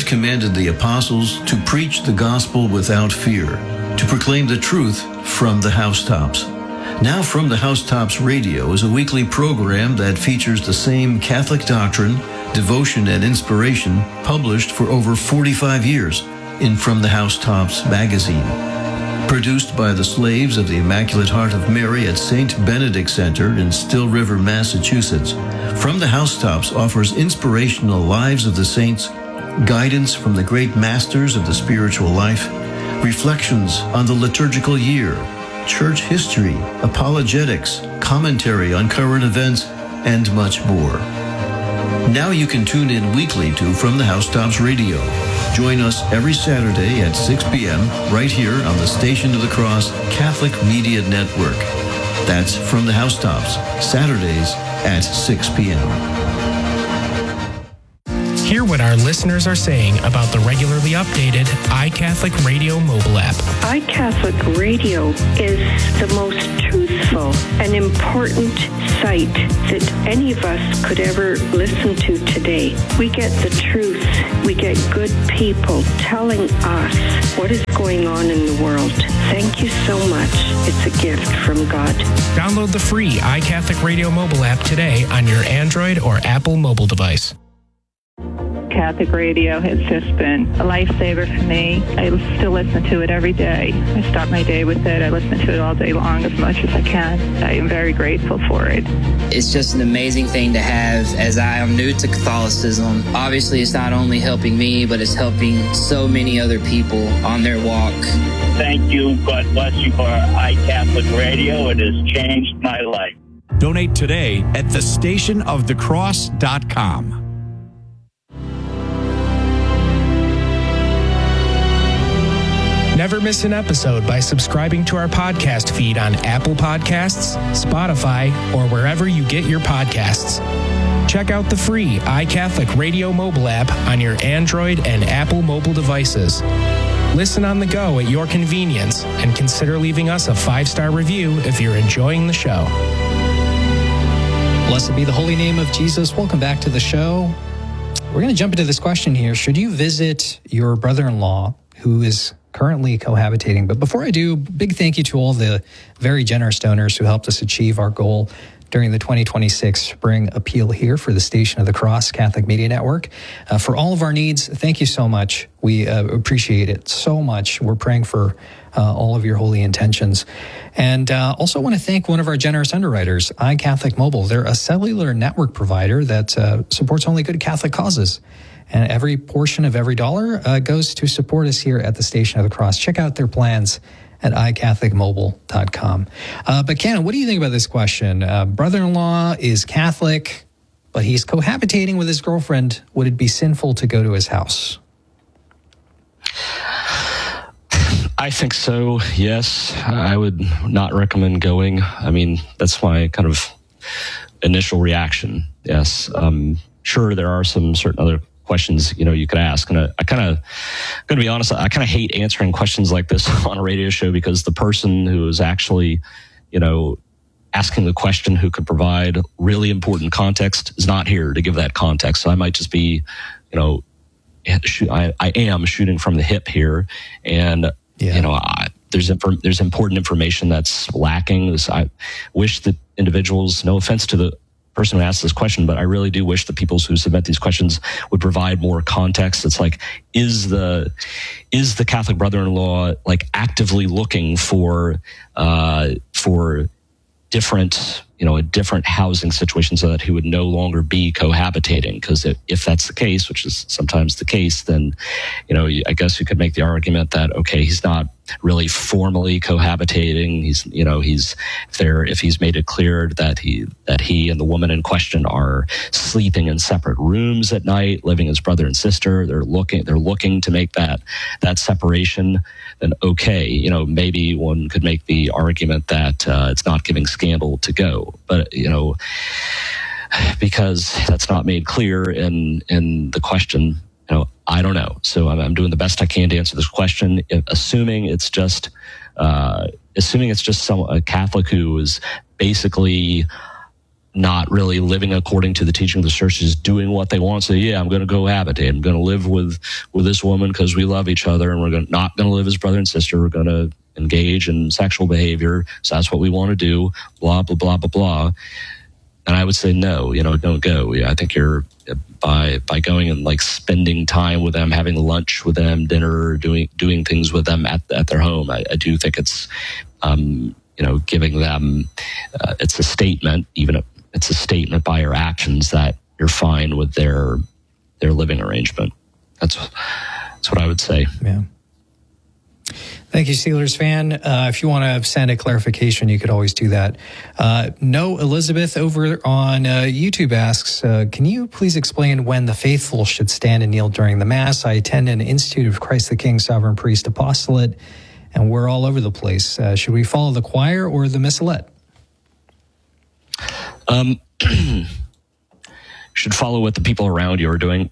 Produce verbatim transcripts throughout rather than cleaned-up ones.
commanded the apostles to preach the gospel without fear, to proclaim the truth from the housetops. Now From the Housetops Radio is a weekly program that features the same Catholic doctrine, devotion, and inspiration published for over forty-five years in From the Housetops magazine. Produced by the slaves of the Immaculate Heart of Mary at Saint Benedict Center in Still River, Massachusetts, From the Housetops offers inspirational lives of the saints, guidance from the great masters of the spiritual life, reflections on the liturgical year, church history, apologetics, commentary on current events, and much more. Now you can tune in weekly to From the Housetops Radio. Join us every Saturday at six p.m. right here on the Station of the Cross Catholic Media Network. That's From the Housetops, Saturdays at six p.m. Hear what our listeners are saying about the regularly updated iCatholic Radio mobile app. iCatholic Radio is the most truthful and important site that any of us could ever listen to today. We get the truth. We get good people telling us what is going on in the world. Thank you so much. It's a gift from God. Download the free iCatholic Radio mobile app today on your Android or Apple mobile device. Catholic radio has just been a lifesaver for me. I still listen to it every day. I start my day with it. I listen to it all day long as much as I can. I am very grateful for it. It's just an amazing thing to have as I am new to Catholicism. Obviously, it's not only helping me, but it's helping so many other people on their walk. Thank you. God bless you for iCatholic Radio. It has changed my life. Donate today at the station of the cross dot com. Never miss an episode by subscribing to our podcast feed on Apple Podcasts, Spotify, or wherever you get your podcasts. Check out the free iCatholic Radio mobile app on your Android and Apple mobile devices. Listen on the go at your convenience and consider leaving us a five-star review if you're enjoying the show. Blessed be the holy name of Jesus. Welcome back to the show. We're going to jump into this question here. Should you visit your brother-in-law who is currently cohabitating? But before I do, big thank you to all the very generous donors who helped us achieve our goal during the twenty twenty-six spring appeal here for the Station of the Cross Catholic Media Network. Uh, for all of our needs, thank you so much. We uh, appreciate it so much. We're praying for uh, all of your holy intentions. And uh, also want to thank one of our generous underwriters, iCatholic Mobile. They're a cellular network provider that uh, supports only good Catholic causes. And every portion of every dollar uh, goes to support us here at the Station of the Cross. Check out their plans at i catholic mobile dot com. Uh, but Canon, what do you think about this question? Uh, brother-in-law is Catholic, but he's cohabitating with his girlfriend. Would it be sinful to go to his house? I think so, yes. I would not recommend going. I mean, that's my kind of initial reaction, yes. Um, sure, there are some certain other questions, you know, you could ask. And I, I kind of, I'm going to be honest, I kind of hate answering questions like this on a radio show because the person who is actually, you know, asking the question who could provide really important context is not here to give that context. So I might just be, you know, I, I am shooting from the hip here. And, yeah. you know, I, there's inf- there's important information that's lacking. I wish that individuals, no offense to the person who asked this question, but I really do wish the people who submit these questions would provide more context. It's like, is the is the Catholic brother-in-law like actively looking for uh, for different, you know, a different housing situation so that he would no longer be cohabitating? Because if, if that's the case, which is sometimes the case, then, you know, I guess you could make the argument that, okay, he's not really formally cohabitating. He's, you know, he's if there if he's made it clear that he that he and the woman in question are sleeping in separate rooms at night, living as brother and sister. They're looking they're looking to make that that separation. Then okay, you know, maybe one could make the argument that uh, it's not giving scandal to go, but you know, because that's not made clear in in the question. You know, I don't know. So I'm, I'm doing the best I can to answer this question, if, assuming it's just, uh, assuming it's just some a Catholic who is basically not really living according to the teaching of the church, is doing what they want. So yeah, I'm going to cohabitate. I'm going to live with, with this woman because we love each other, and we're gonna, not going to live as brother and sister. We're going to engage in sexual behavior. So that's what we want to do. Blah, blah, blah, blah, blah. And I would say, no, you know, don't go. Yeah, I think you're by, by going and like spending time with them, having lunch with them, dinner, doing, doing things with them at, at their home. I, I do think it's, um, you know, giving them, uh, it's a statement, even if it's a statement by your actions that you're fine with their, their living arrangement. That's, that's what I would say. Yeah. Thank you, Steelers fan. Uh, if you want to send a clarification, you could always do that. Uh, no, Elizabeth over on uh, YouTube asks, uh, can you please explain when the faithful should stand and kneel during the Mass? I attend an Institute of Christ the King Sovereign Priest Apostolate, and we're all over the place. Uh, should we follow the choir or the missalette? Um, should follow what the people around you are doing.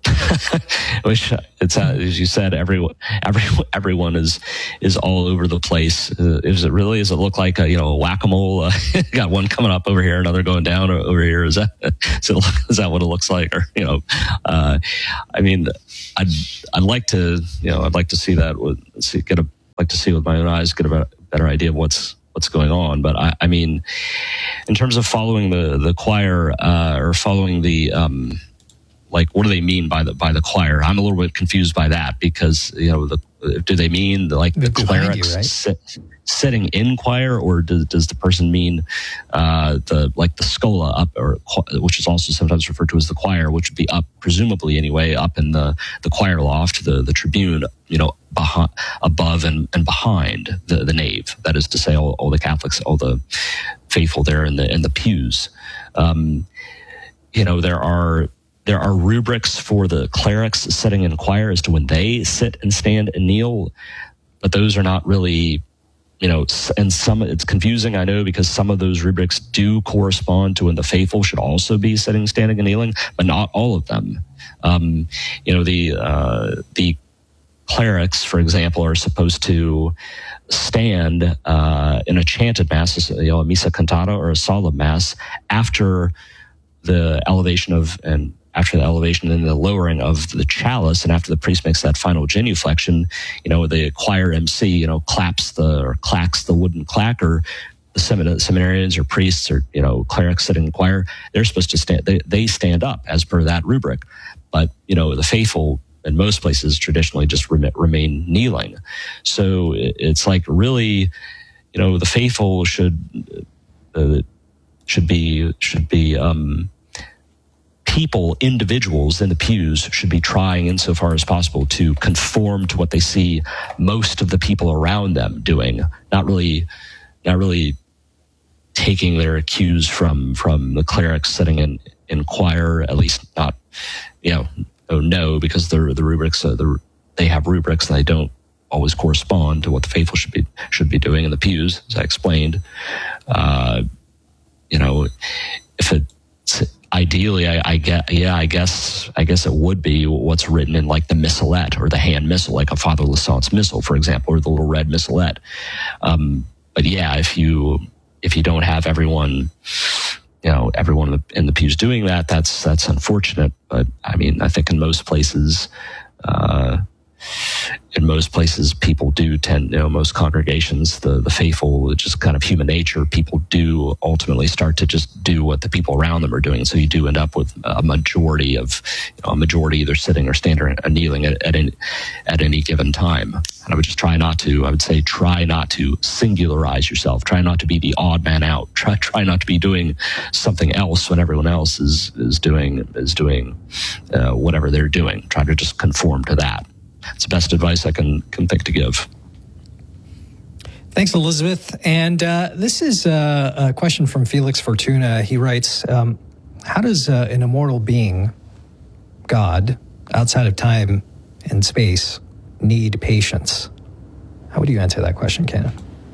Which it's uh, as you said, everyone, everyone, everyone is is all over the place. Uh, is it really? Does it look like a, you know, a whack-a-mole? Uh, got one coming up over here, another going down over here. Is that is, it look, is that what it looks like? Or you know, uh, I mean, I'd I'd like to you know I'd like to see that with see, get a like to see with my own eyes, get a better idea of what's. what's going on. But I, I mean, in terms of following the, the choir, uh, or following the, um, like, what do they mean by the, by the choir? I'm a little bit confused by that because, you know, the, do they mean like the clerics you, right? sit, sitting in choir, or does, does the person mean, uh, the, like the schola up, or, which is also sometimes referred to as the choir, which would be up, presumably anyway, up in the, the choir loft, the, the tribune, you know, behind, above and, and behind the, the nave. That is to say, all, all the Catholics, all the faithful there in the, in the pews. Um, you know, there are, There are rubrics for the clerics sitting in choir as to when they sit and stand and kneel, but those are not really, you know, and some, it's confusing, I know, because some of those rubrics do correspond to when the faithful should also be sitting, standing, and kneeling, but not all of them. Um, you know, the, uh, the clerics, for example, are supposed to stand uh, in a chanted mass, you know, a missa cantata or a solemn mass after the elevation of, and after the elevation and the lowering of the chalice, and after the priest makes that final genuflection, you know, the choir M C, you know, claps the, or clacks the wooden clacker. The seminarians or priests or, you know, clerics sitting in choir, they're supposed to stand, they, they stand up as per that rubric. But, you know, the faithful in most places traditionally just rem- remain kneeling. So it's like really, you know, the faithful should, uh, should be, should be, um, people, individuals in the pews should be trying insofar as possible to conform to what they see most of the people around them doing, not really, not really taking their cues from, from the clerics sitting in, in choir, at least not, you know, oh no, because the, the rubrics, uh, the, they have rubrics and they don't always correspond to what the faithful should be, should be doing in the pews, as I explained. Uh, you know, if it, ideally, I, I get, yeah, I guess, I guess it would be what's written in like the missalette or the hand missal, like a Father Lassant's missal, for example, or the little red missalette. Um, but yeah, if you, if you don't have everyone, you know, everyone in the, in the pews doing that, that's, that's unfortunate. But I mean, I think in most places, uh, in most places, people do tend, you know, most congregations, the, the faithful, just kind of human nature, people do ultimately start to just do what the people around them are doing. So you do end up with a majority of, you know, a majority either sitting or standing or kneeling at, at, any, at any given time. And I would just try not to, I would say, try not to singularize yourself. Try not to be the odd man out. Try, try not to be doing something else when everyone else is, is doing, is doing uh, whatever they're doing. Try to just conform to that. It's the best advice I can, can think to give. Thanks, Elizabeth. And uh, this is uh, a question from Felix Fortuna. He writes, um, how does uh, an immortal being, God, outside of time and space, need patience? How would you answer that question, Ken?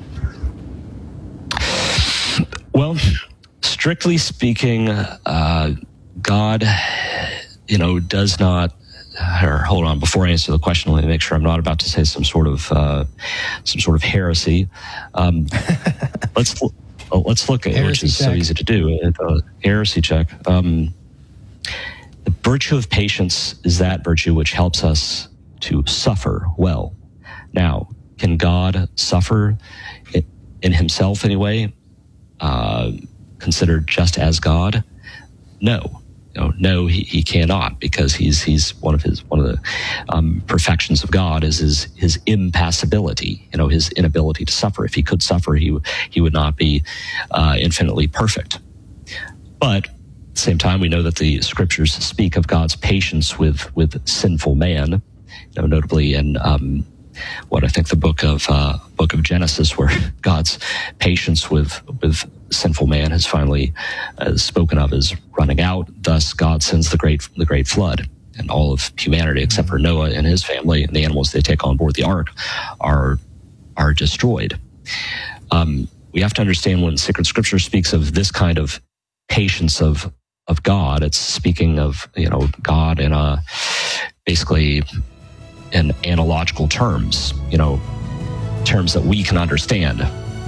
Well, strictly speaking, uh, God, you know, does not, or hold on, before I answer the question, let me make sure I'm not about to say some sort of uh, some sort of heresy. Um, let's well, let's look at it, which is check. so easy to do. Uh, heresy check. Um, the virtue of patience is that virtue which helps us to suffer well. Now, can God suffer in himself anyway, uh, considered just as God? No. No, no, he, he cannot, because he's he's one of his one of the um, perfections of God is his his impassibility. You know, his inability to suffer. If he could suffer, he he would not be uh, infinitely perfect. But at the same time, we know that the scriptures speak of God's patience with with sinful man. You know, notably in um, what I think the book of uh, book of Genesis, where God's patience with with sinful man has finally uh, spoken of as running out. Thus, God sends the great the great flood, and all of humanity, except for Noah and his family and the animals they take on board the ark, are are destroyed. Um, we have to understand when Sacred Scripture speaks of this kind of patience of of God, it's speaking of, you know, God in a basically in analogical terms, you know, terms that we can understand.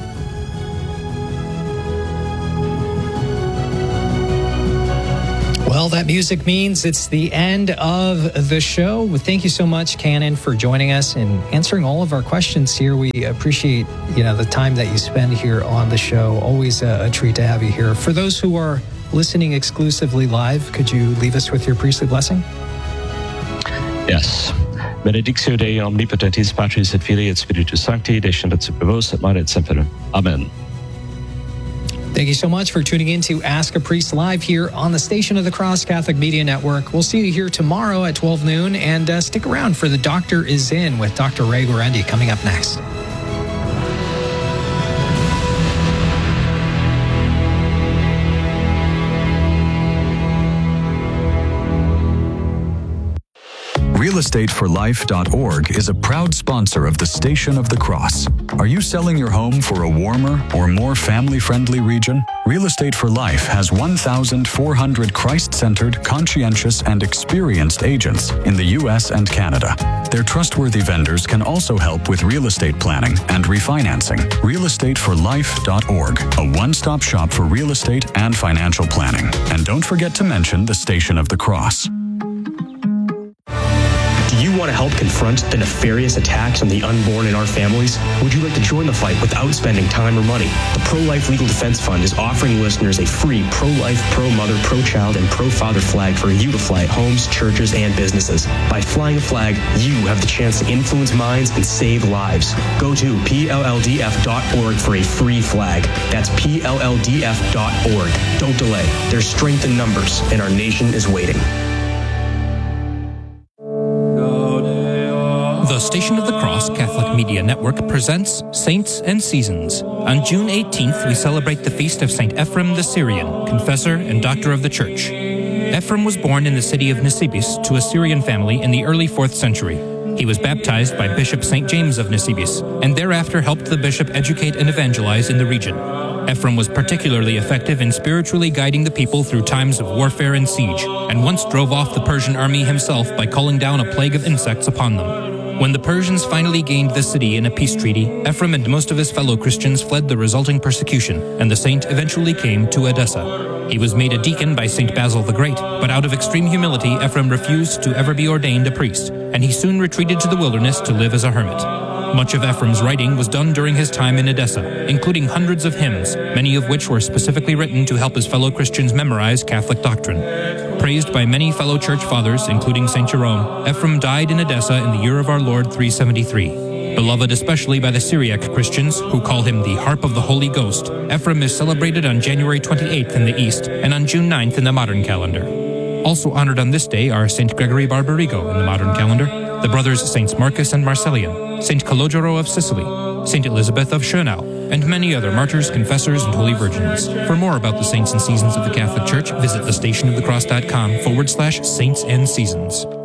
Well, that music means it's the end of the show. Thank you so much, Canon, for joining us and answering all of our questions here. We appreciate, you know, the time that you spend here on the show. Always a, a treat to have you here. For those who are listening exclusively live, could you leave us with your priestly blessing? Yes. Benedictio Dei omnipotentis Patris et Filii et Spiritus Sancti, descendat super vos et manet semper. Amen. Thank you so much for tuning in to Ask a Priest Live here on the Station of the Cross Catholic Media Network. We'll see you here tomorrow at twelve noon, and uh, stick around for The Doctor Is In with Doctor Ray Guarendi coming up next. real estate for life dot org is a proud sponsor of the Station of the Cross. Are you selling your home for a warmer or more family-friendly region? Real Estate for Life has one thousand four hundred Christ-centered, conscientious, and experienced agents in the U S and Canada. Their trustworthy vendors can also help with real estate planning and refinancing. real estate for life dot org, a one-stop shop for real estate and financial planning. And don't forget to mention the Station of the Cross. Do you want to help confront the nefarious attacks on the unborn in our families? Would you like to join the fight without spending time or money? The Pro-Life Legal Defense Fund is offering listeners a free pro-life, pro-mother, pro-child, and pro-father flag for you to fly at homes, churches, and businesses. By flying a flag, you have the chance to influence minds and save lives. Go to P L L D F dot org for a free flag. That's P L L D F dot org. Don't delay. There's strength in numbers, and our nation is waiting. The Station of the Cross Catholic Media Network presents Saints and Seasons. On June eighteenth, we celebrate the feast of Saint Ephrem the Syrian, confessor and doctor of the Church. Ephrem was born in the city of Nisibis to a Syrian family in the early fourth century. He was baptized by Bishop Saint James of Nisibis, and thereafter helped the bishop educate and evangelize in the region. Ephrem was particularly effective in spiritually guiding the people through times of warfare and siege, and once drove off the Persian army himself by calling down a plague of insects upon them. When the Persians finally gained the city in a peace treaty, Ephrem and most of his fellow Christians fled the resulting persecution, and the saint eventually came to Edessa. He was made a deacon by Saint Basil the Great, but out of extreme humility, Ephrem refused to ever be ordained a priest, and he soon retreated to the wilderness to live as a hermit. Much of Ephrem's writing was done during his time in Edessa, including hundreds of hymns, many of which were specifically written to help his fellow Christians memorize Catholic doctrine. Praised by many fellow church fathers, including Saint Jerome, Ephrem died in Edessa in the year of our Lord three seventy-three. Beloved especially by the Syriac Christians, who call him the Harp of the Holy Ghost, Ephrem is celebrated on January twenty-eighth in the East and on June ninth in the modern calendar. Also honored on this day are Saint Gregory Barbarigo in the modern calendar, the brothers Saints Marcus and Marcellian, Saint Calogero of Sicily, Saint Elizabeth of Schönau, and many other martyrs, confessors, and holy virgins. For more about the saints and seasons of the Catholic Church, visit thestationofthecross.com forward slash saints and seasons.